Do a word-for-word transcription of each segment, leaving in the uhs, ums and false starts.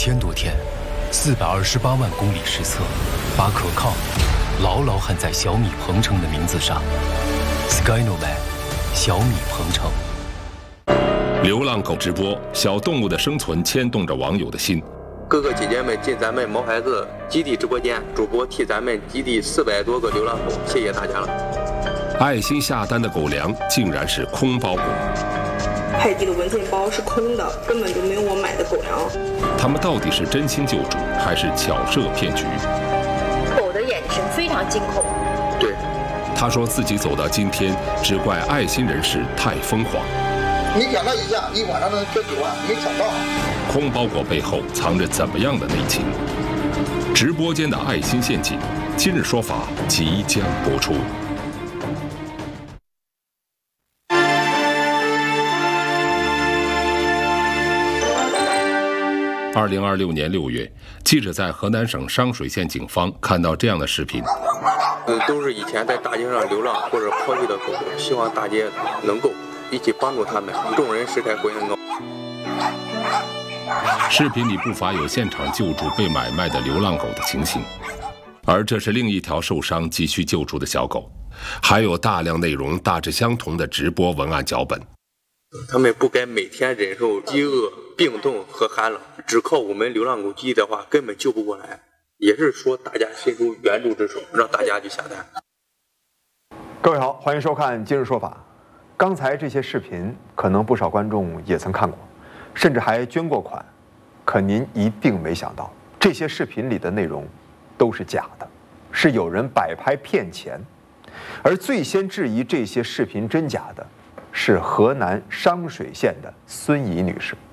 千多天，四百二十八万公里实测，把可靠牢牢焊在小米鹏程的名字上。Skynomad， 小米鹏程。 流浪狗直播，小动物的生存牵动着网友的心。 哥哥姐姐们进咱们毛孩子基地直播间，主播替咱们基地四百多个流浪狗，谢谢大家了。 爱心下单的狗粮竟然是空包裹， 快递的文件包是空的，根本就没有我买的狗粮。 他们到底是真心救助，还是巧设骗局？ 狗的眼神非常惊恐。 对， 他说自己走到今天，只怪爱心人士太疯狂。 没想到一下，一晚上能缺几万，没想到。 空包裹背后藏着怎么样的内情？直播间的爱心陷阱，今日说法即将播出。二零二六年六月，记者在河南省商水县警方看到这样的视频。 呃，都是以前在大街上流浪或者抛弃的狗，希望大家能够一起帮助他们，众人拾柴火焰高。 视频里不乏有现场救助被买卖的流浪狗的情形，而这是另一条受伤急需救助的小狗，还有大量内容大致相同的直播文案脚本。 他们不该每天忍受饥饿、病痛和寒冷，只靠我们流浪狗基地的话根本救不过来。也是说大家伸出援助之手，让大家去下单。 各位好，欢迎收看《今日说法》。刚才这些视频，可能不少观众也曾看过，甚至还捐过款。可您一定没想到，这些视频里的内容都是假的，是有人摆拍骗钱。而最先质疑这些视频真假的，是河南商水县的孙怡女士。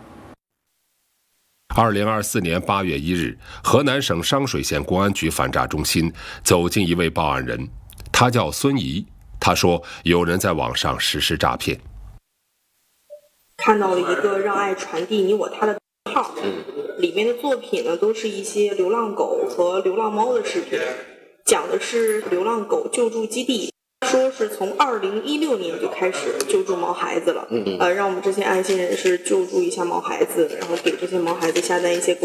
二零二四年八月一日，河南省商水县公安局反诈中心走进一位报案人，他叫孙怡。他说有人在网上实施诈骗， 看到了一个让爱传递你我他的号，里面的作品呢都是一些流浪狗和流浪猫的视频，讲的是流浪狗救助基地，说是从二零一六年就开始救助毛孩子了，呃，让我们这些爱心人士救助一下毛孩子，然后给这些毛孩子下单一些狗